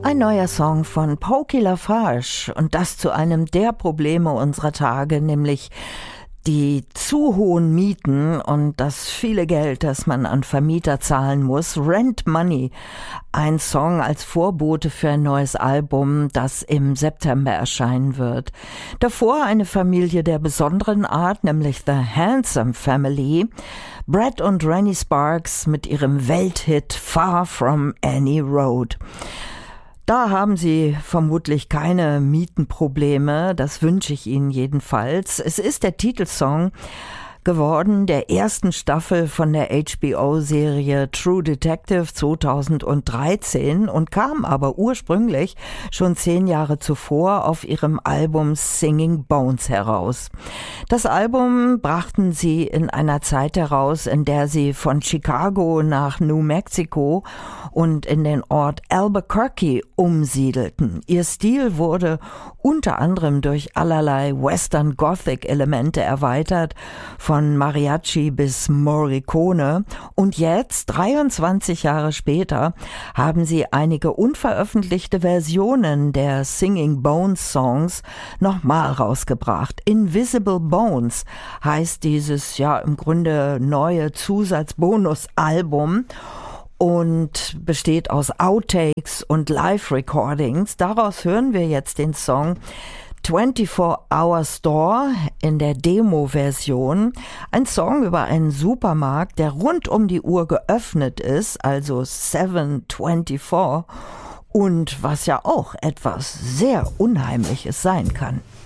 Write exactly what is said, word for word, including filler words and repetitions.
Ein neuer Song von Pokey LaFarge und das zu einem der Probleme unserer Tage, nämlich die zu hohen Mieten und das viele Geld, das man an Vermieter zahlen muss. Rent Money, ein Song als Vorbote für ein neues Album, das im September erscheinen wird. Davor eine Familie der besonderen Art, nämlich The Handsome Family. Brad und Rennie Sparks mit ihrem Welthit Far From Any Road. Da haben Sie vermutlich keine Mietenprobleme, das wünsche ich Ihnen jedenfalls. Es ist der Titelsong geworden der ersten Staffel von der H B O-Serie True Detective zweitausenddreizehn und kam aber ursprünglich schon zehn Jahre zuvor auf ihrem Album Singing Bones heraus. Das Album brachten sie in einer Zeit heraus, in der sie von Chicago nach New Mexico und in den Ort Albuquerque umsiedelten. Ihr Stil wurde unter anderem durch allerlei Western Gothic Elemente erweitert, von Mariachi bis Morricone, und jetzt, dreiundzwanzig Jahre später, haben sie einige unveröffentlichte Versionen der Singing Bones Songs nochmal rausgebracht. Invisible Bones heißt dieses ja im Grunde neue Zusatzbonusalbum und besteht aus Outtakes und Live-Recordings. Daraus hören wir jetzt den Song twenty-four hour Store in der Demo-Version. Ein Song über einen Supermarkt, der rund um die Uhr geöffnet ist, also seven twenty-four, und was ja auch etwas sehr Unheimliches sein kann.